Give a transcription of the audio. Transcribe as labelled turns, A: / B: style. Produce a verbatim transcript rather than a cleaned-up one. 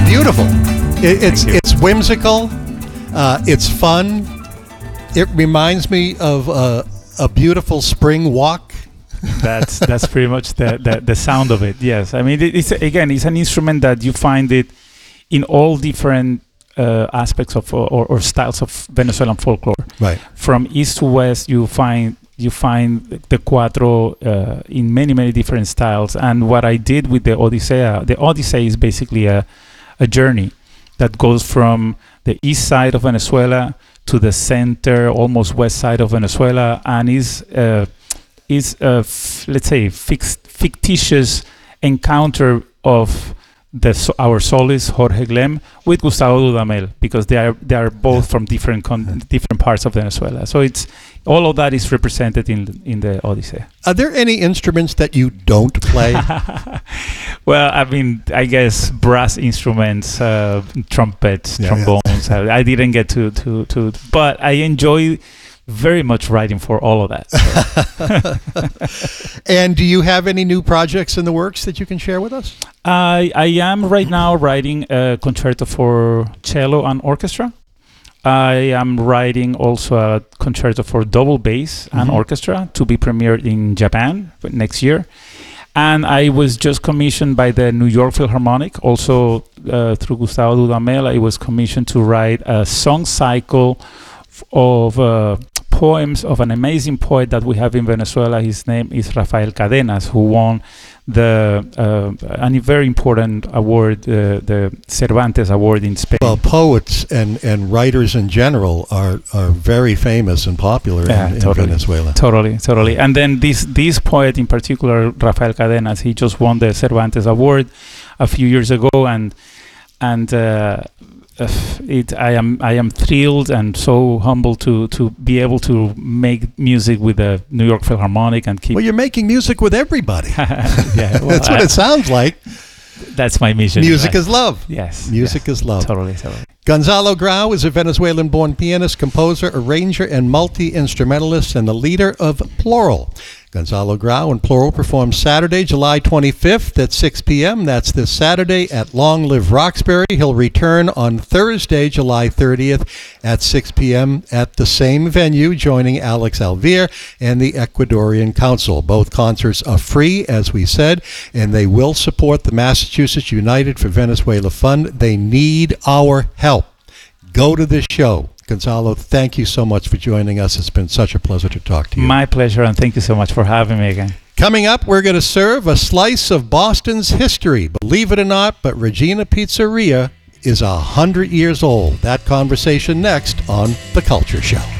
A: beautiful. It, it's it's whimsical. Uh, it's fun. It reminds me of a, a beautiful spring walk.
B: That's that's pretty much the, the, the sound of it. Yes, I mean it, it's again it's an instrument that you find it in all different uh, aspects of or, or styles of Venezuelan folklore.
A: Right.
B: From east to west, you find you find the cuatro uh, in many many different styles. And what I did with the Odisea, the Odyssey is basically a a journey that goes from the east side of Venezuela to the center, almost west side of Venezuela, and is uh, is a f- let's say fixed, fictitious encounter of the so our soloist Jorge Glem with Gustavo Dudamel, because they are they are both from different con- different parts of Venezuela. So it's all of that is represented in in the Odyssey.
A: Are there any instruments that you don't play?
B: Well, I mean, I guess brass instruments, uh, trumpets,
A: Yeah,
B: trombones. I, I didn't get to, to to, but I enjoy very much writing for all of that. So.
A: And do you have any new projects in the works that you can share with us?
B: I I am right now writing a concerto for cello and orchestra. I am writing also a concerto for double bass and
A: Mhm.
B: orchestra to be premiered in Japan next year. And I was just commissioned by the New York Philharmonic, also uh, through Gustavo Dudamel. I was commissioned to write a song cycle f- of uh, poems of an amazing poet that we have in Venezuela. His name is Rafael Cadenas, who won the uh, a very important award, uh, the Cervantes Award in Spain.
A: Well, poets and, and writers in general are, are very famous and popular
B: Yeah,
A: in, in
B: totally.
A: Venezuela.
B: Totally, totally. And then this this poet in particular, Rafael Cadenas, he just won the Cervantes Award a few years ago, and and uh, uh, it I am I am thrilled and so humbled to to be able to make music with the New York Philharmonic and keep.
A: Well, you're making music with everybody.
B: Yeah, well,
A: That's what
B: I-
A: it sounds like.
B: That's my mission.
A: Music
B: right?
A: is love.
B: Yes.
A: Music
B: yes,
A: is love.
B: Totally, totally.
A: Gonzalo Grau is a Venezuelan-born pianist, composer, arranger, and multi-instrumentalist, and the leader of Plural. Gonzalo Grau and Plural performs Saturday, July twenty-fifth at six p.m. That's this Saturday at Long Live Roxbury. He'll return on Thursday, July thirtieth at six p.m. at the same venue, joining Alex Alvear and the Ecuadorian Council. Both concerts are free, as we said, and they will support the Massachusetts United for Venezuela Fund. They need our help. Go to this show. Gonzalo, thank you so much for joining us. It's been such a pleasure to talk to you.
B: My pleasure, and thank you so much for having me again.
A: Coming up, we're going to serve a slice of Boston's history. Believe it or not, but Regina Pizzeria is a hundred years old. That conversation next on The Culture Show.